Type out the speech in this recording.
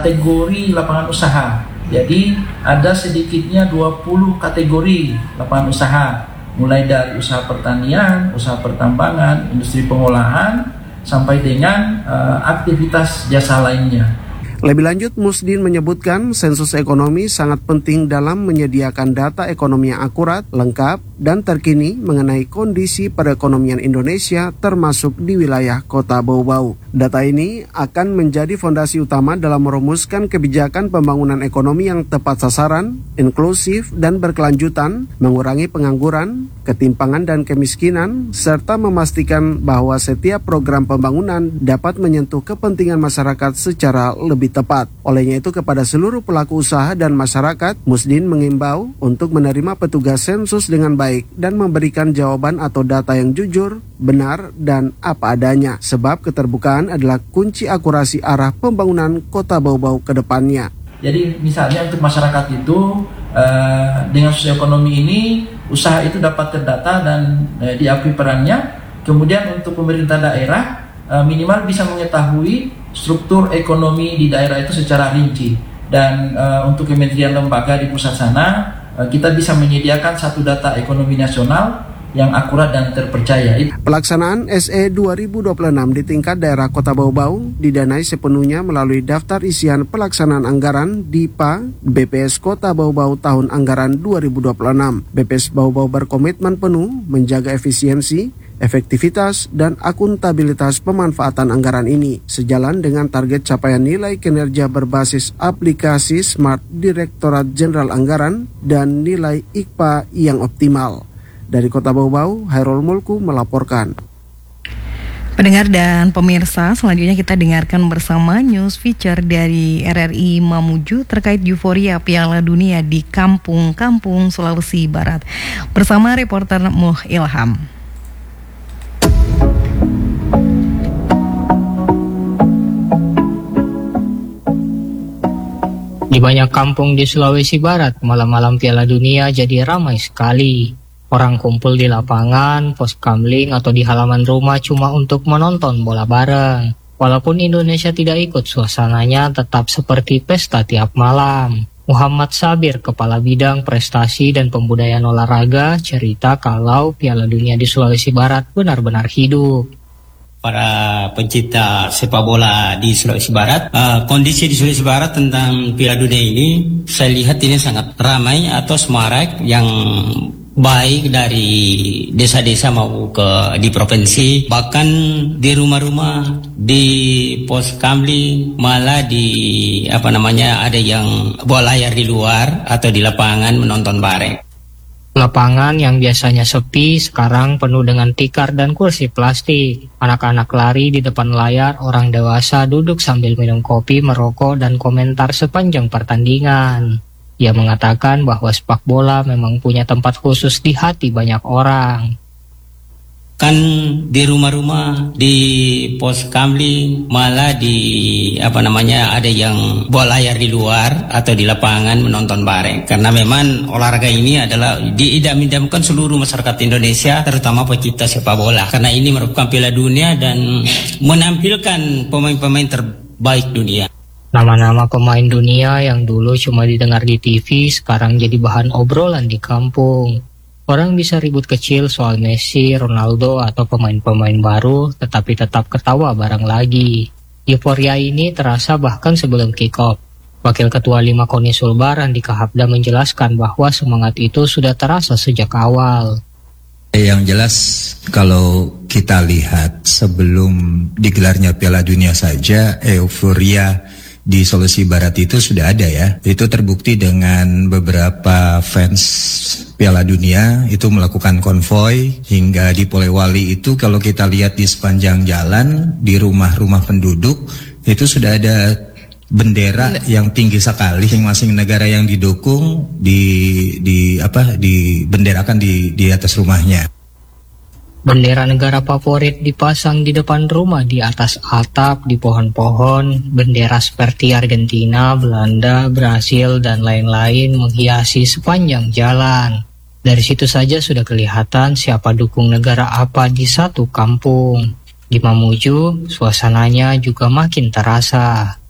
kategori lapangan usaha. Jadi ada sedikitnya 20 kategori lapangan usaha, mulai dari usaha pertanian, usaha pertambangan, industri pengolahan, sampai dengan aktivitas jasa lainnya. Lebih lanjut, Musdin menyebutkan sensus ekonomi sangat penting dalam menyediakan data ekonomi yang akurat, lengkap, dan terkini mengenai kondisi perekonomian Indonesia termasuk di wilayah Kota Bau-Bau. Data ini akan menjadi fondasi utama dalam merumuskan kebijakan pembangunan ekonomi yang tepat sasaran, inklusif, dan berkelanjutan, mengurangi pengangguran, ketimpangan dan kemiskinan, serta memastikan bahwa setiap program pembangunan dapat menyentuh kepentingan masyarakat secara lebih tepat. Olehnya itu, kepada seluruh pelaku usaha dan masyarakat, Musdin mengimbau untuk menerima petugas sensus dengan baik dan memberikan jawaban atau data yang jujur, benar, dan apa adanya, sebab keterbukaan adalah kunci akurasi arah pembangunan Kota Bau-Bau ke depannya. Jadi misalnya untuk masyarakat itu dengan sosioekonomi ini usaha itu dapat terdata dan diakui perannya. Kemudian untuk pemerintah daerah minimal bisa mengetahui struktur ekonomi di daerah itu secara rinci. Dan untuk kementerian lembaga di pusat sana kita bisa menyediakan satu data ekonomi nasional yang akurat dan terpercaya. Pelaksanaan SE 2026 di tingkat daerah Kota Bau-Bau didanai sepenuhnya melalui daftar isian pelaksanaan anggaran DIPA BPS Kota Bau-Bau tahun anggaran 2026. BPS Bau-Bau berkomitmen penuh menjaga efisiensi, efektivitas, dan akuntabilitas pemanfaatan anggaran ini, sejalan dengan target capaian nilai kinerja berbasis aplikasi Smart Direktorat Jenderal Anggaran dan nilai IKPA yang optimal. Dari Kota Bau-Bau, Hairul Mulku melaporkan. Pendengar dan pemirsa, selanjutnya kita dengarkan bersama news feature dari RRI Mamuju terkait euforia Piala Dunia di kampung-kampung Sulawesi Barat. Bersama reporter Muh Ilham. Di banyak kampung di Sulawesi Barat, malam-malam Piala Dunia jadi ramai sekali. Orang kumpul di lapangan, pos kamling, atau di halaman rumah cuma untuk menonton bola bareng. Walaupun Indonesia tidak ikut, suasananya tetap seperti pesta tiap malam. Muhammad Sabir, Kepala Bidang Prestasi dan Pembudayaan Olahraga, cerita kalau Piala Dunia di Sulawesi Barat benar-benar hidup. Para pencinta sepak bola di Sulawesi Barat, kondisi di Sulawesi Barat tentang Piala Dunia ini, saya lihat ini sangat ramai atau semarak, yang baik dari desa-desa mau di provinsi, bahkan di rumah-rumah, di pos kamling, malah di ada yang bawa layar di luar atau di lapangan menonton bareng. Lapangan yang biasanya sepi sekarang penuh dengan tikar dan kursi plastik. Anak-anak lari di depan layar, orang dewasa duduk sambil minum kopi, merokok, dan komentar sepanjang pertandingan. Ia mengatakan bahwa sepak bola memang punya tempat khusus di hati banyak orang. Kan di rumah-rumah, di pos kamling, malah di ada yang bawa layar di luar atau di lapangan menonton bareng. Karena memang olahraga ini adalah diidam-idamkan seluruh masyarakat Indonesia, terutama pecinta sepak bola. Karena ini merupakan Piala Dunia dan menampilkan pemain-pemain terbaik dunia. Nama-nama pemain dunia yang dulu cuma didengar di TV sekarang jadi bahan obrolan di kampung. Orang bisa ribut kecil soal Messi, Ronaldo, atau pemain-pemain baru, tetapi tetap ketawa bareng lagi. Euforia ini terasa bahkan sebelum kick-off. Wakil Ketua 5 KONI Sulbar, Andika Hapda, menjelaskan bahwa semangat itu sudah terasa sejak awal. Yang jelas kalau kita lihat sebelum digelarnya Piala Dunia saja, euforia di Sulawesi Barat itu sudah ada ya. Itu terbukti dengan beberapa fans Piala Dunia itu melakukan konvoi hingga di Polewali. Itu kalau kita lihat di sepanjang jalan, di rumah-rumah penduduk itu sudah ada bendera yang tinggi sekali, masing-masing negara yang didukung dibenderakan di atas rumahnya. Bendera negara favorit dipasang di depan rumah, di atas atap, di pohon-pohon. Bendera seperti Argentina, Belanda, Brasil, dan lain-lain menghiasi sepanjang jalan. Dari situ saja sudah kelihatan siapa dukung negara apa di satu kampung. Di Mamuju, suasananya juga makin terasa.